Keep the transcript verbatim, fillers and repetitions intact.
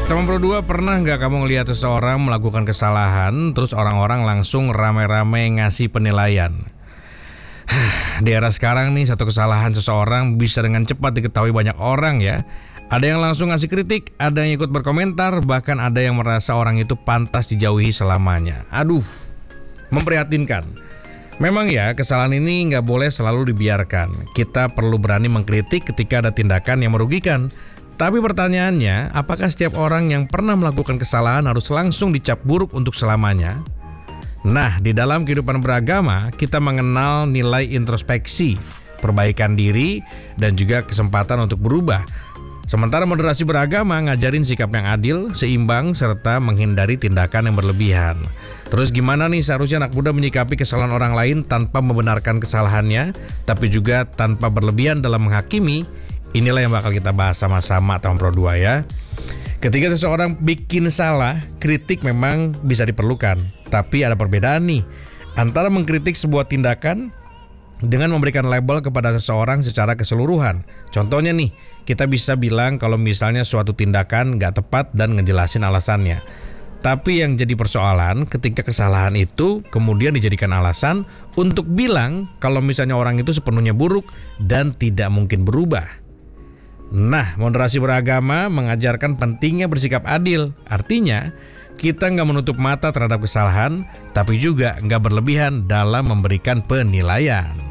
Teman Pro dua, pernah nggak kamu ngelihat seseorang melakukan kesalahan, terus orang-orang langsung rame-rame ngasih penilaian? Di era sekarang nih, satu kesalahan seseorang bisa dengan cepat diketahui banyak orang ya. Ada yang langsung ngasih kritik, ada yang ikut berkomentar, bahkan ada yang merasa orang itu pantas dijauhi selamanya. Aduh, memprihatinkan. Memang ya, kesalahan ini nggak boleh selalu dibiarkan. Kita perlu berani mengkritik ketika ada tindakan yang merugikan. Tapi pertanyaannya, apakah setiap orang yang pernah melakukan kesalahan harus langsung dicap buruk untuk selamanya? Nah, di dalam kehidupan beragama, kita mengenal nilai introspeksi, perbaikan diri, dan juga kesempatan untuk berubah. Sementara moderasi beragama ngajarin sikap yang adil, seimbang, serta menghindari tindakan yang berlebihan. Terus gimana nih seharusnya anak muda menyikapi kesalahan orang lain tanpa membenarkan kesalahannya, tapi juga tanpa berlebihan dalam menghakimi? Inilah yang bakal kita bahas sama-sama Teman Pro dua ya. Ketika seseorang bikin salah, kritik memang bisa diperlukan. Tapi ada perbedaan nih antara mengkritik sebuah tindakan dengan memberikan label kepada seseorang secara keseluruhan. Contohnya nih, kita bisa bilang kalau misalnya suatu tindakan gak tepat dan ngejelasin alasannya. Tapi yang jadi persoalan ketika kesalahan itu kemudian dijadikan alasan untuk bilang kalau misalnya orang itu sepenuhnya buruk dan tidak mungkin berubah. Nah, moderasi beragama mengajarkan pentingnya bersikap adil. Artinya, kita nggak menutup mata terhadap kesalahan, tapi juga nggak berlebihan dalam memberikan penilaian.